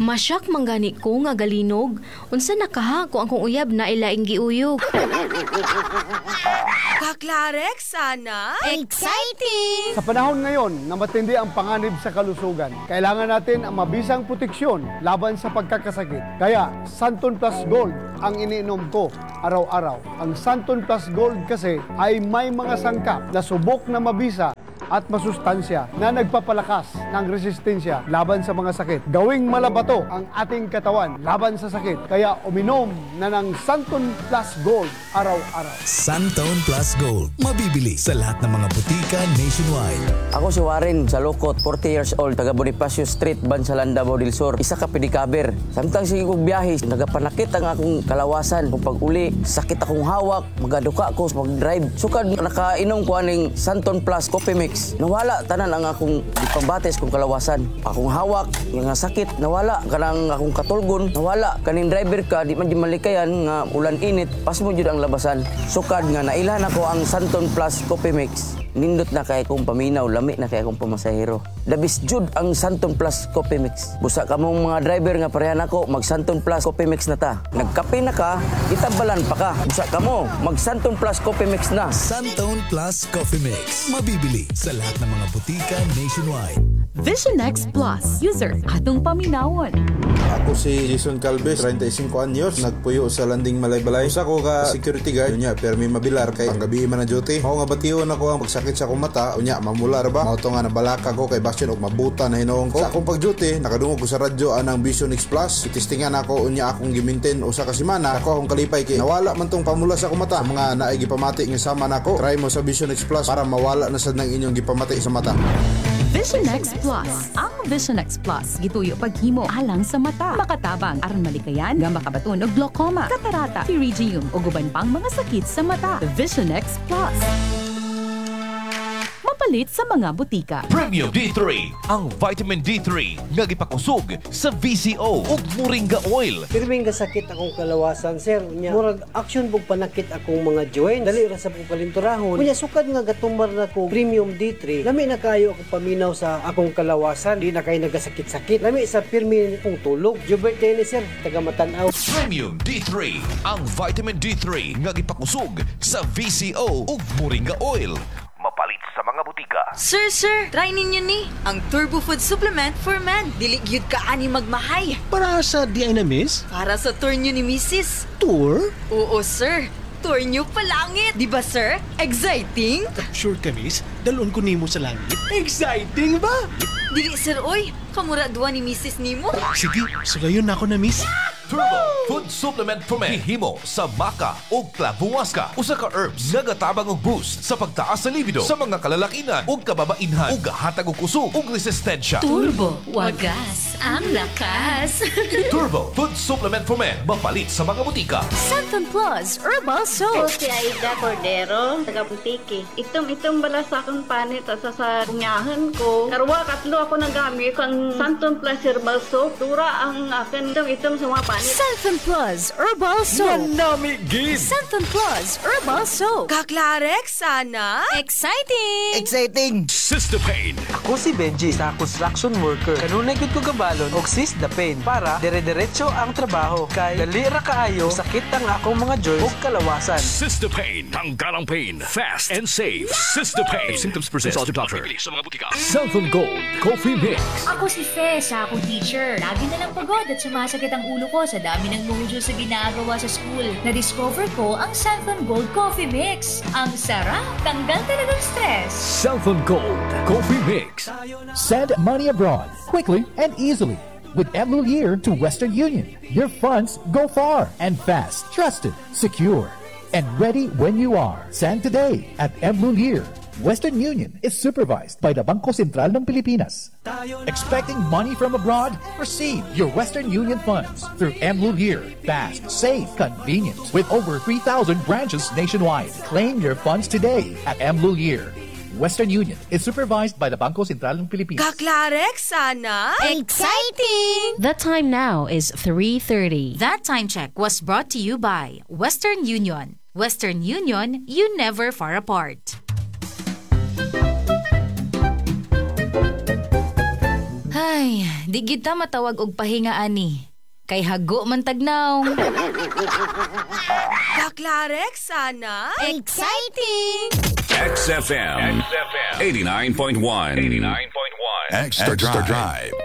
Masyak manggani ko nga galinog. Unsa nakaha ko akong uyab na ilaing giuyog. Kaklarek, sana? Exciting! Sa panahon ngayon na matindi ang panganib sa kalusugan, kailangan natin ang mabisang proteksyon laban sa pagkakasakit. Kaya, Santon Plus Gold ang iniinom ko araw-araw. Ang Santon Plus Gold kasi ay may mga sangkap na subok na mabisa at masustansya na nagpapalakas ng resistensya laban sa mga sakit. Gawing malabato ang ating katawan laban sa sakit. Kaya uminom na ng Santon Plus Gold araw-araw. Santon Plus Gold. Mabibili sa lahat ng mga butika nationwide. Ako si Warren Salukot, 40 years old, taga Bonifacio Street, Bansalanda, Bodil Sur. Isa ka pedikaber. Samtang sige kong biyahe, nagapanakit ang akong kalawasan. Kung pag-uli, sakit akong hawak, magaduka ako sa mag-drive. Sukad, nakainom ko aning Santon Plus Coffee Mix. Nawala tanan ang akong ipambates kong kalawasan. Akong hawak, yung sakit, nawala. Kanang akong katulgon, nawala. Kaning driver ka, di man di malikayan nga ulan init, pas mo jud ang labasan. Sukad nga nailan ako ang Santon Plus Coffee Mix. Nindot na kay akong paminaw, lami na kay akong pamasahero. Dabis jud ang Santon Plus Coffee Mix. Busa ka mong mga driver nga parehan ako, mag Santon Plus Coffee Mix na ta. Nagkape na ka, itabalan pa ka. Busa ka mo, mag Santon Plus Coffee Mix na. Santon Plus Coffee Mix. Mabibili sa lahat ng mga butika nationwide. Vision X Plus. User, atong paminawon. Ako si Jason Calves, 35 anyos, nagpuyo sa Landing Malaybalay. Usa ko ka security guard, unya permi mabilar kay ang gabi man na duty. Mao nga batiyon ako ang pagsakit sa akong mata, unya mamular ba? Mao to nga nabalaka ko kay bastion og mabuta na hinoong ko. Sa akong pag-duty, nakadungog ko sa radyo anang Vision X Plus. Itistingan ako unya akong giminten usa ka semana. Ako akong kalipay kay nawala man tong pamula sa akong mata. Sa mga naay gipamati nga sama nako, try mo sa Vision X Plus para mawala na sad nang inyong gipamati sa mata. Vision X Plus. Ang Vision X Plus gituyo paghimo alang sa mata. Makatabang aron malikayan nga makabaton og glaucoma, katarata, pterygium ug uban pang mga sakit sa mata. Vision X Plus. Mapalit sa mga butika. Premium D3, ang vitamin D3 nga gipakusog sa VCO ug Moringa Oil. Pirming sakit akong kalawasan, sir. Unya, murag action pug panakit akong mga joints. Dali ra sa pong kalinturahon. Unya sukad nga gatumbar na ko Premium D3. Lami na kayo ako paminaw sa akong kalawasan. Di na kayo nagasakit-sakit. Lami sa pirmi kong tulog. Jubert ni sir, taga Matanaw. Premium D3, ang vitamin D3 nga gipakusog sa VCO ug Moringa Oil. Mapalit sa mga butika. Sir, try ninyo ni ang Turbo Food Supplement for Men. Dili gyud ka ani magmahay. Para sa di ay na miss? Para sa tour nyo ni Mrs. Tour? Oo, sir. Tour nyo palangit. Di ba, sir? Exciting? Sure ka, miss? Dalon ko nimo sa langit. Exciting ba? Dili, sir, oy. Kamura duwa ni Mrs. nimo. Sige, sulayon na ako na, miss. Turbo Food Supplement for Men. Hihimo sa maca o clavuasca. Usa ka herbs nga gatabang og boost sa pagtaas sa libido sa mga kalalakinan ug kababainhan ug gahatag og kusog ug resistensya. Turbo, wagas ang lakas. Turbo Food Supplement for Men. Mapalit sa mga butika. Santon Plus Herbal Soap. Si Aida Cordero, taga Butiki. Itom bala sa akong panit at sa kunyahan ko. Karwa, katlo ako nagamit kang Santon Plus Herbal Soap. Tura ang akin itom sa mga panit. Santon Plus Herbal Soap. Manami gid. Santon Plus Herbal Soap. Kaklarek, sana? Exciting! Sister Pain. Ako si Benji, sa construction worker. Kanunay gud ko gabalon og Sis the Pain para dire-diretso ang trabaho. Kay dali ra kaayo sakit ang akong mga joints ug kalawasan. Sister Pain. Tanggal ang pain. Fast and safe. Sister Pain. If symptoms persist, consult your doctor. Sa mga butika. Santon Gold Coffee Mix. Ako si Fe, sa akong teacher. Lagi na lang pagod at sumasakit ang ulo ko sa dami ng module sa ginagawa sa school. Na-discover ko ang Santon Gold Coffee Mix. Ang sarap, tanggal talagang stress. Santon Gold Coffee Mix. Send money abroad quickly and easily with Mlulir to Western Union. Your funds go far and fast, trusted, secure, and ready when you are. Send today at Mlulir. Western Union is supervised by the Bangko Sentral ng Pilipinas. Expecting money from abroad? Receive your Western Union funds through Mlulir. Fast, safe, convenient. With over 3,000 branches nationwide. Claim your funds today at Mlulir. Western Union is supervised by the Bangko Sentral ng Pilipinas. Kaklarek, sana? Exciting! The time now is 3:30. That time check was brought to you by Western Union. Western Union, you never far apart. Ay, di kita matawag og pahinga ani. Kay hago man tagnaw. Daklarek, sana? Exciting! XFM 89.1. Extra Drive.